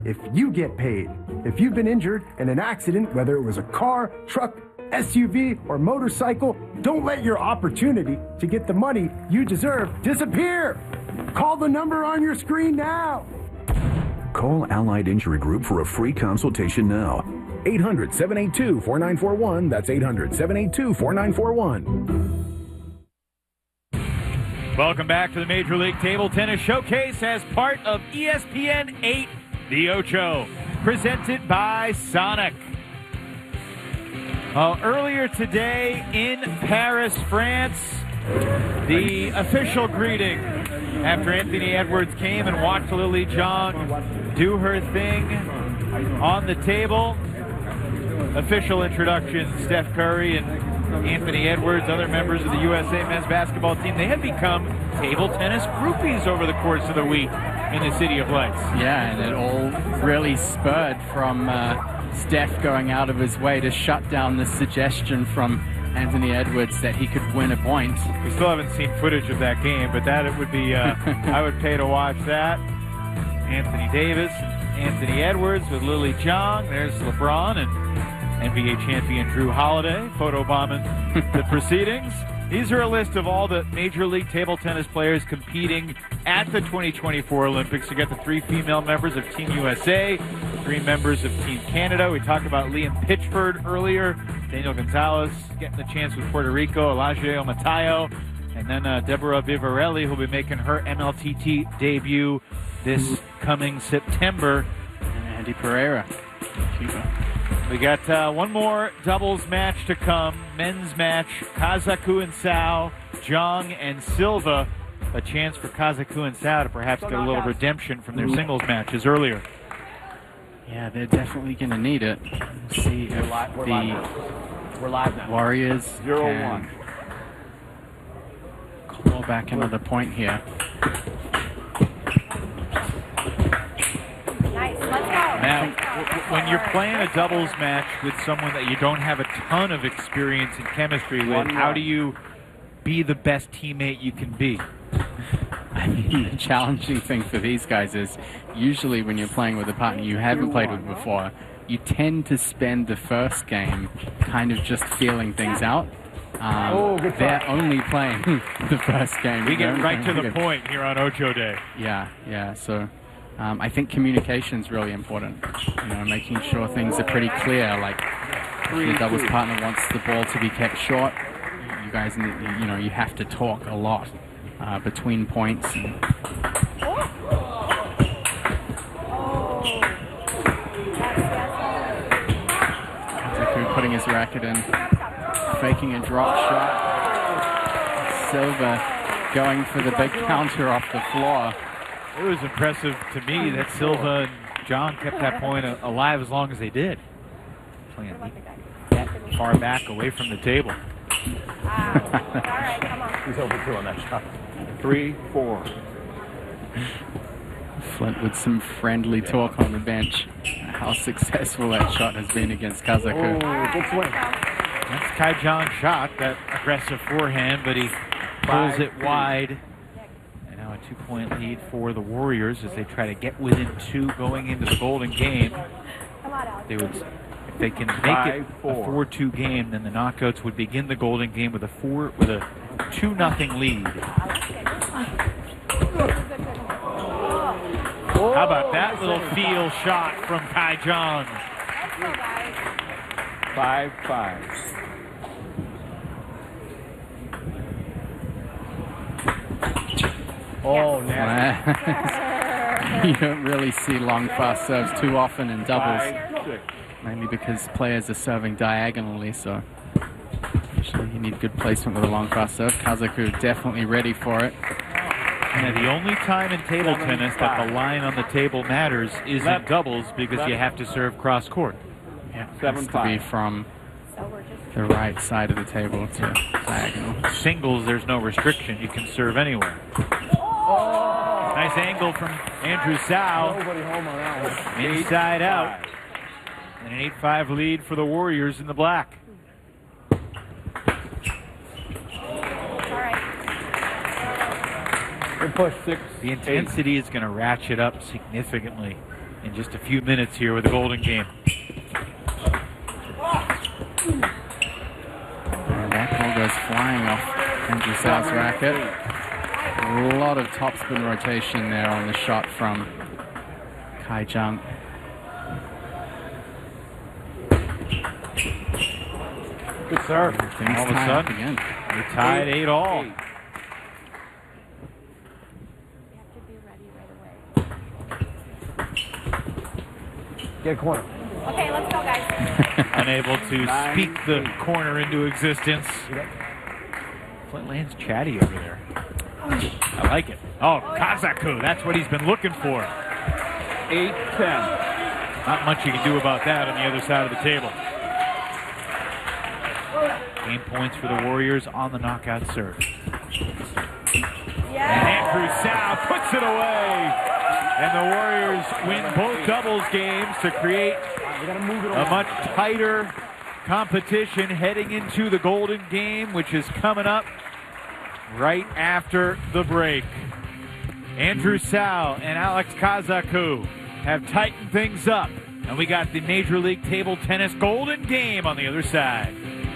if you get paid. If you've been injured in an accident, whether it was a car, truck, SUV, or motorcycle, don't let your opportunity to get the money you deserve disappear. Call the number on your screen now. Call Allied Injury Group for a free consultation now. 800-782-4941. That's 800-782-4941. Welcome back to the Major League Table Tennis Showcase as part of ESPN 8, The Ocho, presented by Sonic. Earlier today in Paris, France, the official greeting after Anthony Edwards came and watched Lily Zhang do her thing on the table. Official introduction, Steph Curry and Anthony Edwards, other members of the USA men's basketball team. They have become table tennis groupies over the course of the week in the City of Lights. Yeah, and it all really spurred from Steph going out of his way to shut down the suggestion from Anthony Edwards that he could win a point. We still haven't seen footage of that game, but that it would be, I would pay to watch that. Anthony Davis, Anthony Edwards with Lily Zhang. There's LeBron and NBA champion Drew Holiday photobombing the proceedings. These are a list of all the Major League table tennis players competing at the 2024 Olympics. You got the 3 female members of Team USA, 3 members of Team Canada. We talked about Liam Pitchford earlier. Daniel Gonzalez getting the chance with Puerto Rico, Elagio Matayo, and then Deborah Vivarelli, who'll be making her MLTT debut this coming September. And Andy Pereira, Cuba. We got one more doubles match to come. Men's match, Kazaku and Sao, Zhang and Silva. A chance for Kazaku and Sao to perhaps get a little redemption from their singles matches earlier. Yeah, they're definitely going to need it. Let's see if the Warriors can claw back another point here. Nice, let's go. Now, when you're playing a doubles match with someone that you don't have a ton of experience and chemistry with, how do you be the best teammate you can be? I mean, the challenging thing for these guys is usually when you're playing with a partner you haven't played with before, you tend to spend the first game kind of just feeling things out. They're only playing the first game. We get right to the point here on Ocho Day. Yeah, so I think communication is really important. You know, making sure things are pretty clear. Like, if the doubles partner wants the ball to be kept short, you guys, you know, you have to talk a lot between points. And Kazaku putting his racket in, faking a drop shot. Silva going for the big counter off the floor. It was impressive to me that Silva and Zhang kept that point alive as long as they did. Playing that far back away from the table. He's over 2 on that shot. 3-4. Flint with some friendly talk on the bench. How successful that shot has been against Kazaku. Good swing. That's Kai Zhang's shot, that aggressive forehand, but he pulls it wide. And now a 2-point lead for the Warriors as they try to get within 2 going into the Golden game. They would, if they can make it a 4-2 game, then the knockouts would begin the Golden game with a 2-0 lead. How about that little feel shot from Kai Zhang? 5-5. Oh, nasty. You don't really see long, fast serves too often in doubles. Mainly because players are serving diagonally, so usually you need good placement with a long, fast serve. Kazaku definitely ready for it. And the only time in table tennis that the line on the table matters is in doubles because you have to serve cross court. Yeah, it has to be from the right side of the table to diagonal. Singles, there's no restriction. You can serve anywhere. Nice angle from Andrew Sao. Inside out. And an 8-5 lead for the Warriors in the black. Good push, 6. The intensity is going to ratchet up significantly in just a few minutes here with the Golden Game. And that ball goes flying off Andrew South's racket. A lot of topspin rotation there on the shot from Kai Jung. Good serve. Things All of a tie up sudden, again. They tied 8-all. Get a corner. Okay, let's go, guys. Unable to speak the corner into existence. Flint Land's chatty over there. I like it. Oh, Kazaku, that's what he's been looking for. 8-10. Not much you can do about that on the other side of the table. Game points for the Warriors on the knockout serve. And Andrew Sow puts it away. And the Warriors win both doubles games to create a much tighter competition heading into the Golden Game, which is coming up right after the break. Andrew Sow and Alex Kazaku have tightened things up, and we got the Major League Table Tennis Golden Game on the other side.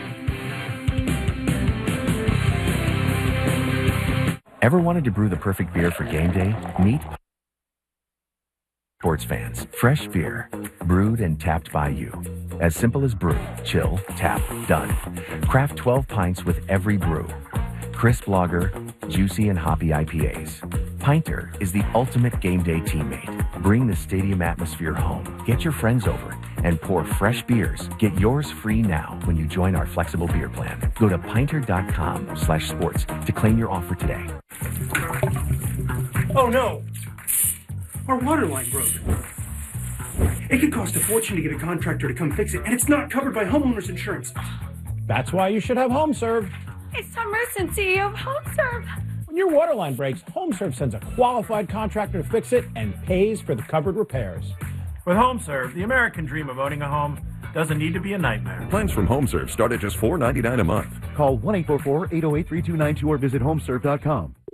Ever wanted to brew the perfect beer for game day? Meet sports fans. Fresh beer, brewed and tapped by you. As simple as brew, chill, tap, done. Craft 12 pints with every brew. Crisp lager, juicy and hoppy IPAs. Pinter is the ultimate game day teammate. Bring the stadium atmosphere home. Get your friends over and pour fresh beers. Get yours free now when you join our flexible beer plan. Go to pinter.com/sports to claim your offer today. Oh no! Our water line broke. It could cost a fortune to get a contractor to come fix it, and it's not covered by homeowners insurance. That's why you should have HomeServe. It's Tom Merson, CEO of HomeServe. When your water line breaks, HomeServe sends a qualified contractor to fix it and pays for the covered repairs. With HomeServe, the American dream of owning a home doesn't need to be a nightmare. Plans from HomeServe start at just $4.99 a month. Call 1-844-808-3292 or visit homeserve.com.